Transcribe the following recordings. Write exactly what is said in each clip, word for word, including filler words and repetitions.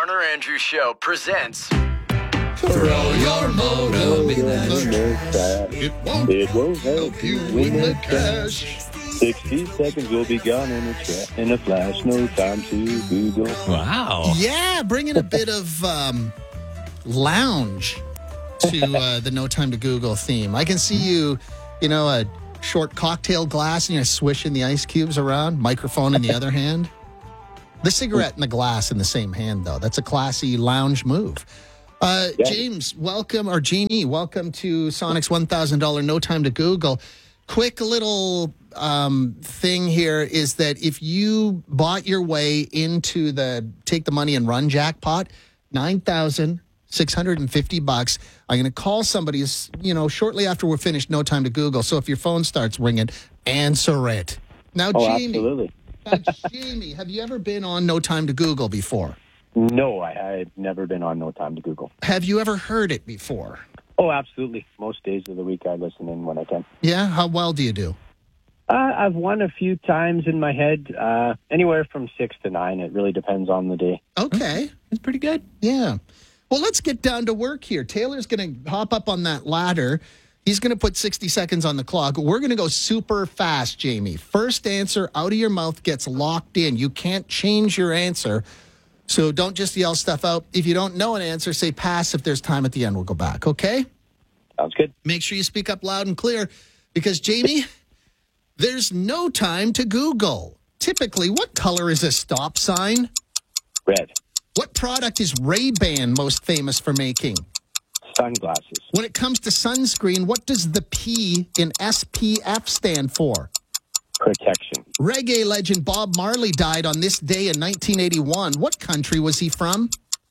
Garner Andrews Show presents... Throw your motor in the trash. It won't, It won't help you win the cash. sixty seconds will be gone in a, tra- in a flash. No time to Google. Wow. Yeah, bringing a bit of um, lounge to uh, the No Time to Google theme. I can see you, you know, a short cocktail glass and you're swishing the ice cubes around, microphone in the other hand. The cigarette and the glass in the same hand, though. That's a classy lounge move. Uh, Yeah. James, welcome, or Jeannie, welcome to Sonic's one thousand dollars No Time to Google. Quick little um, thing here is that if you bought your way into the Take the Money and Run jackpot, nine thousand six hundred fifty bucks. I'm going to call somebody, you know, shortly after we're finished No Time to Google. So if your phone starts ringing, answer it. Now, Oh, Jamie, absolutely. now, Jamie, have you ever been on No Time to Google before? No, I had never been on No Time to Google. Have you ever heard it before? Oh, absolutely. Most days of the week I listen in when I can. Yeah? How well do you do? Uh, I've won a few times in my head, uh, anywhere from six to nine. It really depends on the day. Okay. That's pretty good. Yeah. Well, let's get down to work here. Taylor's going to hop up on that ladder. He's going to put sixty seconds on the clock. We're going to go super fast, Jamie. First answer out of your mouth gets locked in. You can't change your answer. So don't just yell stuff out. If you don't know an answer, say pass. If there's time at the end, we'll go back. Okay? Sounds good. Make sure you speak up loud and clear because, Jamie, there's no time to Google. Typically, what color is a stop sign? Red. What product is Ray-Ban most famous for making? Sunglasses. When it comes to sunscreen, what does the P in S P F stand for? Protection. Reggae legend Bob Marley died on this day in nineteen eighty-one. What country was he from?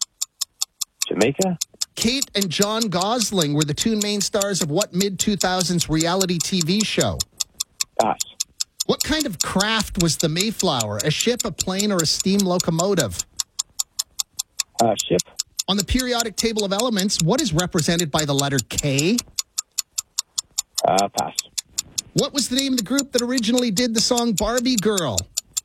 Jamaica. Kate and John Gosling were the two main stars of what mid two thousands reality T V show? Pass. What kind of craft was the Mayflower? A ship, a plane, or a steam locomotive? Uh, ship. On the periodic table of elements, what is represented by the letter K? Uh, pass. What was the name of the group that originally did the song Barbie Girl?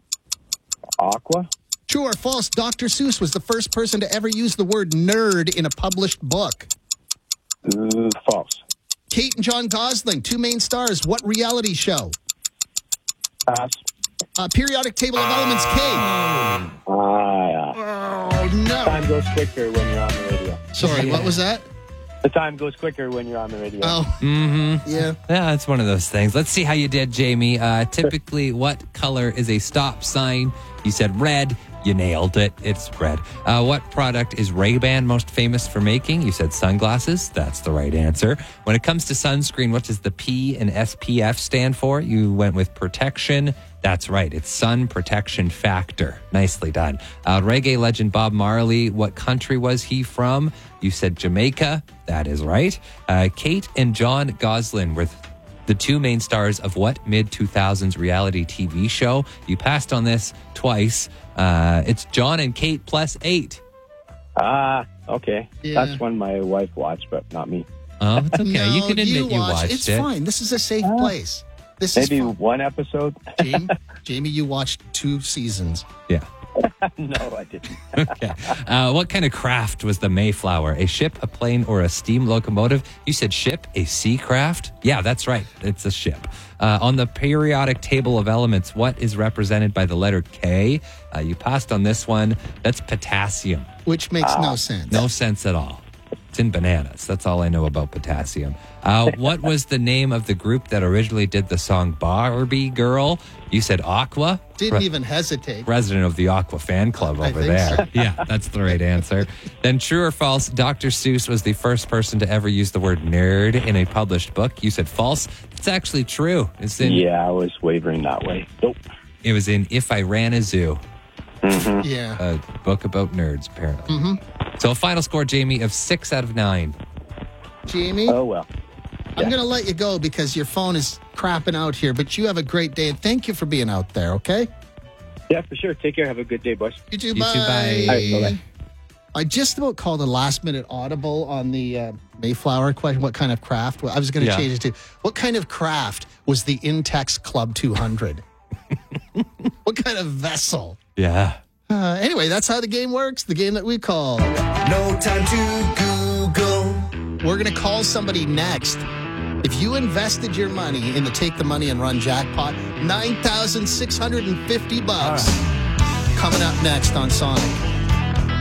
Aqua. True or false, Doctor Seuss was the first person to ever use the word nerd in a published book. Uh, false. Kate and John Gosling, two main stars. What reality show? Pass. Uh, periodic table of elements, K. Ah, yeah. Oh, no. Time goes quicker when you're on the radio. Sorry, what was that? The time goes quicker when you're on the radio. Oh, Mm-hmm. yeah. Yeah, it's one of those things. Let's see how you did, Jamie. Uh, typically, what color is a stop sign? You said red. You nailed it. It's red. Uh, what product is Ray-Ban most famous for making? You said sunglasses. That's the right answer. When it comes to sunscreen, what does the P in S P F stand for? You went with protection. That's right. It's sun protection factor. Nicely done. Uh, reggae legend Bob Marley, what country was he from? You said Jamaica. That is right. Uh, Kate and John Gosling were th- the two main stars of what mid two thousands reality T V show? You passed on this twice. Uh, it's John and Kate plus eight. Ah, okay. Yeah. That's one my wife watched, but not me. Oh, it's okay. No, you can admit you, watched- watched It's it. fine. This is a safe place. This Maybe is fine. one episode. Jamie, Jamie, you watched two seasons. Yeah. No, I didn't. Okay. Uh, what kind of craft was the Mayflower? A ship, a plane, or a steam locomotive? You said ship, a sea craft? Yeah, that's right. It's a ship. Uh, on the periodic table of elements, what is represented by the letter K? Uh, you passed on this one. That's potassium. Which makes no sense. No sense at all. It's in bananas. That's all I know about potassium. Uh, what was the name of the group that originally did the song Barbie Girl? You said Aqua? Didn't Re- even hesitate. President of the Aqua fan club I over think there. so. Yeah, that's the right answer. Then true or false, Doctor Seuss was the first person to ever use the word nerd in a published book. You said false. It's actually true. It's in, Yeah, I was wavering that way. Nope. It was in If I Ran a Zoo, Yeah. a book about nerds, apparently. Mm-hmm. So a final score, Jamie, of six out of nine. Jamie, Oh, well. I'm going to let you go because your phone is crapping out here, but you have a great day, and thank you for being out there, okay? Yeah, for sure. Take care. Have a good day, boys. You too, You bye. too, bye. All right, bye-bye. I just about called a last-minute audible on the uh, Mayflower question. What kind of craft? Well, I was going to Yeah. change it to, what kind of craft was the Intex Club two hundred? What kind of vessel? Yeah. Uh, anyway, that's how the game works. The game that we call No Time to Google. We're going to call somebody next. If you invested your money in the Take the Money and Run jackpot, nine thousand six hundred fifty bucks. Coming up next on Sonic.